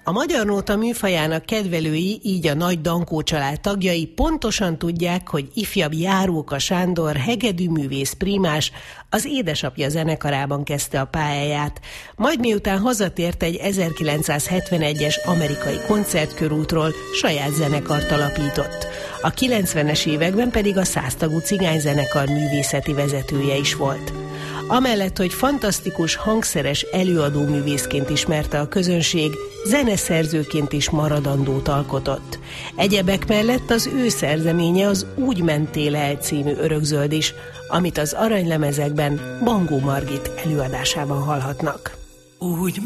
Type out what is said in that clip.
A magyar nóta műfajának kedvelői, így a Nagy Dankó család tagjai pontosan tudják, hogy ifjabb Járóka Sándor hegedűművész prímás az édesapja zenekarában kezdte a pályáját, majd miután hazatért egy 1971-es amerikai koncertkörútról, saját zenekart alapított. A 90-es években pedig a 100 tagú cigányzenekar művészeti vezetője is volt. Amellett, hogy fantasztikus hangszeres előadóművészként ismerte a közönség, zeneszerzőként is maradandót alkotott. Egyebek mellett az ő szerzeménye az Úgy mentél el című örökzöld is, amit az aranylemezekben Bangó Margit előadásában hallhatnak. Úgy